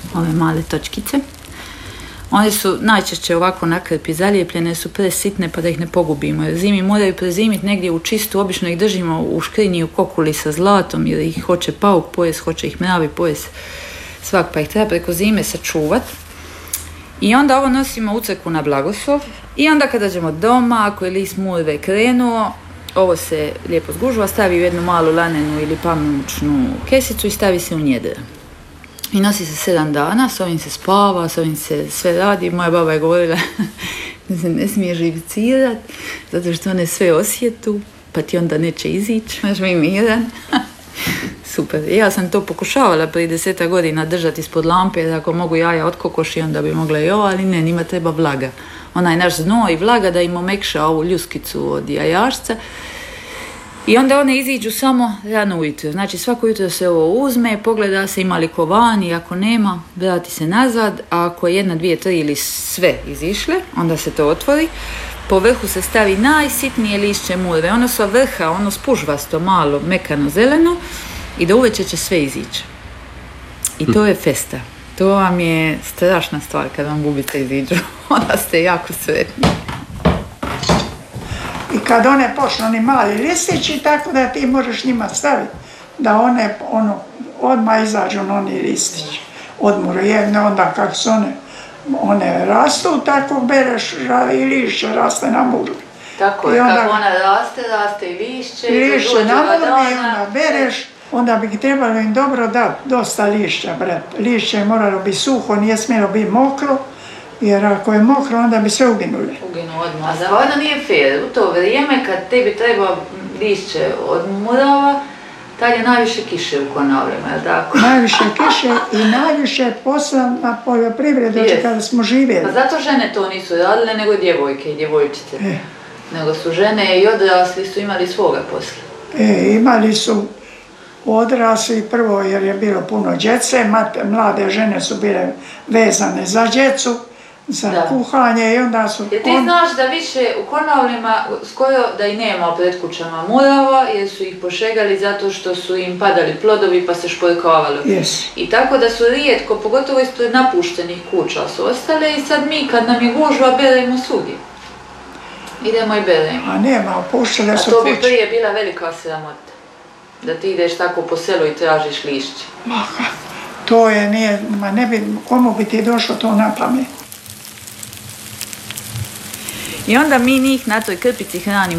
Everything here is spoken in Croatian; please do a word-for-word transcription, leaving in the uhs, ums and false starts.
ove male točkice. One su najčešće ovako na krpi zalijepljene, su presitne pa da ih ne pogubimo. Jer zimi moraju prezimiti negdje u čistu, obično ih držimo u škrinji, u kokuli sa zlatom jer ih hoće pauk pojest, hoće ih mravi pojest, svak pa ih treba preko zime sačuvat. I onda ovo nosimo u crkvu na blagoslov i onda kad dođemo doma, ako je list murve krenuo, ovo se lijepo zgužva, stavi u jednu malu lanenu ili pamučnu kesicu i stavi se u njedra. I nosi se sedam dana, s ovim se spava, s ovim se sve radi. Moja baba je govorila da se ne smije živcirat, zato što one sve osjetu, pa ti onda neće izići, maš mi miran. Super. Ja sam to pokušavala prije deseta godina držati ispod lampe, jer ako mogu jaja od kokoši, onda bi mogla i ovo, ali ne, njima treba vlaga. Onaj naš znoj i vlaga da im omekša ovu ljuskicu od jajašca. I onda one iziđu samo rano ujutro. Znači svako jutro se ovo uzme, pogleda se ima li ko van i ako nema, vrati se nazad, a ako je jedna, dvije, tri ili sve izišle, onda se to otvori. Po vrhu se stavi najsitnije lišće murve, ono sa vrha, ono spužvasto, malo, mekano, zeleno i do uveče će sve izići. I to je festa. To vam je strašna stvar kad vam bubice iziđu. Onda ste jako sretni. I kad one počnu oni mali listići, tako da ti možeš njima staviti, da one ono, odmah izađu oni listići. Odmoro jedne, onda kako su one, one rastu, tako bereš i lišće raste na murvi. Tako je, kako ona raste, raste i lišće. I lišće na murvi i onda bereš, onda bi trebalo im dobro dati dosta lišća, bret. Lišće je moralo biti suho, nije smjelo biti mokro. Jer ako je mokro, onda bi sve uginuli. Uginu odmah. A zar onda nije fair? U to vrijeme kad tebi treba lišće od murava, tad je najviše kiše u Konavlima, je li tako? Najviše kiše i najviše posla na poljoprivredu yes. Kada smo živjeli. Pa zato žene to nisu radile, nego djevojke i djevojčice. E. Nego su žene i odrasli su imali svoga posla. E, imali su odrasli prvo jer je bilo puno djece, mlade žene su bile vezane za djecu, za da. Kuhanje i onda su... Jer ti on... znaš da više u Konavlima skoro da i nema pred kućama murava jer su ih pošegali zato što su im padali plodovi pa se šporkavali. Yes. I tako da su rijetko, pogotovo ispred napuštenih kuća su ostale i sad mi kad nam je gužva beremo svugdje. Idemo i beremo. A nema, opuštene su kuće. A to bi kuće. prije bila velika sramota. Da ti ideš tako po selu i tražiš lišće. Ma, to je, nije, ma ne bi, komu bi ti došlo to na pamet? I onda mi njih na toj krpici hranimo